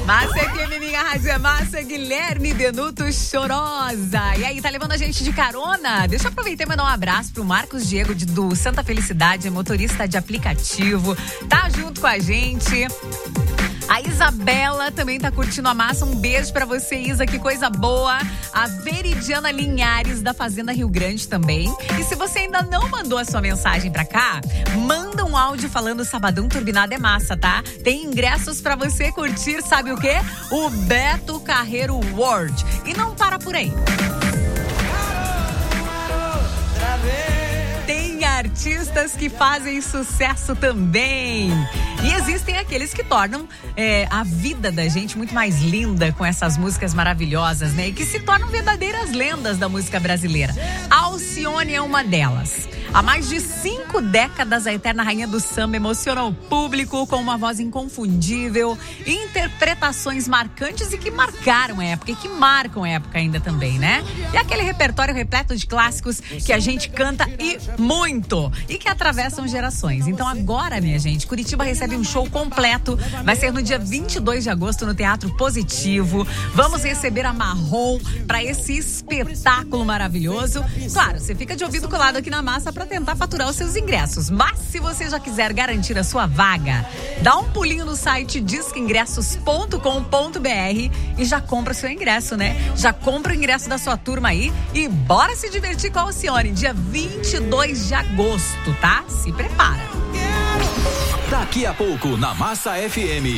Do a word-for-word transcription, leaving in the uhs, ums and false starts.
Massa F M, minha rádio é massa, Guilherme Benuto Chorosa. E aí, tá levando a gente de carona? Deixa eu aproveitar e mandar um abraço pro Marcos Diego de, do Santa Felicidade, motorista de aplicativo. Tá junto com a gente. A Isabela também tá curtindo a massa. Um beijo pra você, Isa, que coisa boa. A Veridiana Linhares, da Fazenda Rio Grande também. E se você ainda não mandou a sua mensagem pra cá, manda um áudio falando Sabadão Turbinado é massa, tá? Tem ingressos pra você curtir, sabe o quê? O Beto Carreiro World. E não para por aí. Tem artistas que fazem sucesso também. E existem aqueles que tornam é, a vida da gente muito mais linda com essas músicas maravilhosas, né? E que se tornam verdadeiras lendas da música brasileira. Alcione é uma delas. Há mais de cinco décadas, a eterna rainha do samba emociona o público com uma voz inconfundível, interpretações marcantes e que marcaram a época e que marcam a época ainda também, né? E aquele repertório repleto de clássicos que a gente canta e muito, e que atravessam gerações. Então agora, minha gente, Curitiba recebe um show completo. Vai ser no dia vinte e dois de agosto no Teatro Positivo. Vamos receber a Marrom para esse espetáculo maravilhoso. Claro, você fica de ouvido colado aqui na massa para tentar faturar os seus ingressos. Mas se você já quiser garantir a sua vaga, dá um pulinho no site disque ingressos ponto com ponto b r e já compra o seu ingresso, né? Já compra o ingresso da sua turma aí e bora se divertir com a Alcione, dia vinte e dois de agosto, tá? Se prepara. Daqui a pouco na Massa F M.